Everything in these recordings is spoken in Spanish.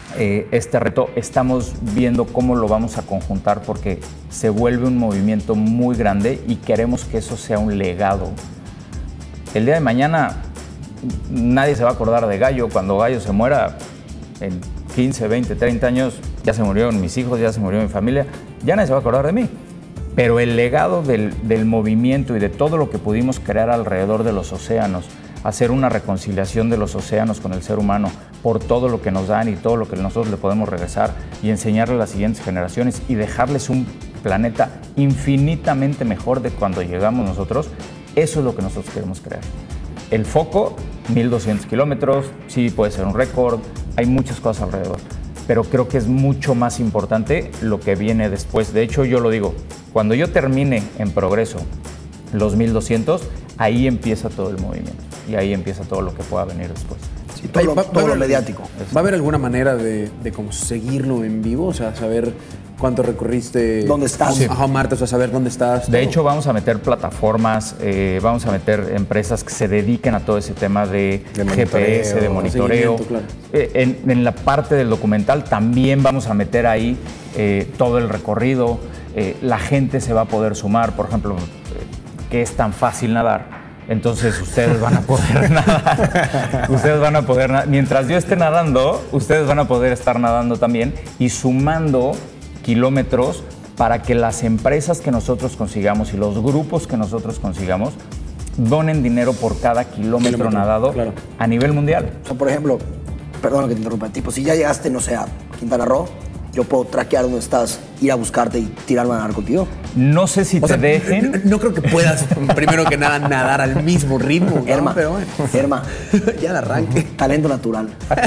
este reto. Estamos viendo cómo lo vamos a conjuntar porque se vuelve un movimiento muy grande y queremos que eso sea un legado. El día de mañana nadie se va a acordar de Gallo. Cuando Gallo se muera en 15, 20, 30 años, ya se murieron mis hijos, ya se murió mi familia, ya nadie se va a acordar de mí. Pero el legado del movimiento y de todo lo que pudimos crear alrededor de los océanos, hacer una reconciliación de los océanos con el ser humano por todo lo que nos dan y todo lo que nosotros le podemos regresar y enseñarle a las siguientes generaciones y dejarles un planeta infinitamente mejor de cuando llegamos nosotros, eso es lo que nosotros queremos crear. El foco, 1,200 kilómetros, sí puede ser un récord, hay muchas cosas alrededor, pero creo que es mucho más importante lo que viene después. De hecho, yo lo digo, cuando yo termine en Progreso los 1,200, ahí empieza todo el movimiento y ahí empieza todo lo que pueda venir después. Sí, todo lo mediático. ¿Va a haber alguna manera de cómo seguirlo en vivo? O sea, saber cuánto recorriste. ¿Dónde estás? Sí. Ajá, Marte, o sea, saber dónde estás. De hecho, vamos a meter plataformas, vamos a meter empresas que se dediquen a todo ese tema de GPS, de monitoreo. Claro. En la parte del documental también vamos a meter ahí todo el recorrido. La gente se va a poder sumar, por ejemplo, que es tan fácil nadar. Entonces ustedes van a poder nadar. Ustedes van a poder nadar. Mientras yo esté nadando, ustedes van a poder estar nadando también y sumando kilómetros para que las empresas que nosotros consigamos y los grupos que nosotros consigamos donen dinero por cada kilómetro nadado, claro, a nivel mundial. O sea, por ejemplo, perdona que te interrumpa, tipo, si ya llegaste, no sé, a Quintana Roo, yo puedo traquear dónde estás, ir a buscarte y tirarme a nadar contigo. No sé si te dejen. No creo que puedas, primero que nada, nadar al mismo ritmo, ¿no? Herma, pero bueno. Herma. Ya de arranque. Talento natural.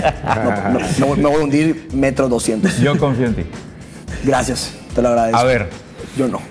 Me voy a hundir 1,200 metros. Yo confío en ti. Gracias, te lo agradezco. A ver. Yo no.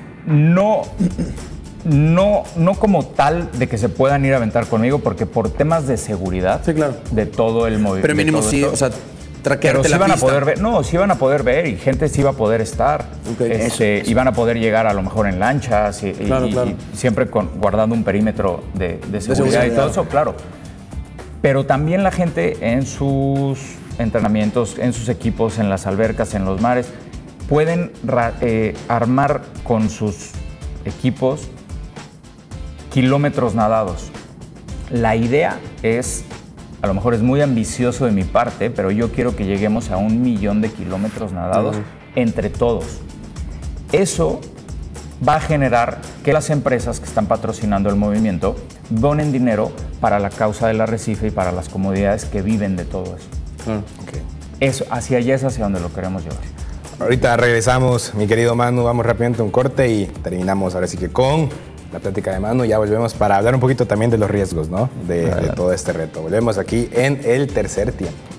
No como tal de que se puedan ir a aventar conmigo, porque por temas de seguridad, sí, claro, de todo el movimiento. Pero mínimo sí, o sea, pero sí van a poder ver, sí van a poder ver y gente sí va a poder estar. Okay. Y van a poder llegar a lo mejor en lanchas y siempre guardando un perímetro de seguridad y todo eso, claro. Pero también la gente en sus entrenamientos, en sus equipos, en las albercas, en los mares, pueden armar con sus equipos kilómetros nadados. La idea es, a lo mejor es muy ambicioso de mi parte, pero yo quiero que lleguemos a 1,000,000 de kilómetros nadados entre todos. Eso va a generar que las empresas que están patrocinando el movimiento donen dinero para la causa del arrecife y para las comunidades que viven de todo eso. Eso, hacia allá es hacia donde lo queremos llevar. Ahorita regresamos, mi querido Manu, vamos rápidamente a un corte y terminamos ahora sí que con la plática de Manu. Ya volvemos para hablar un poquito también de los riesgos, ¿no? De todo este reto. Volvemos aquí en el tercer tiempo.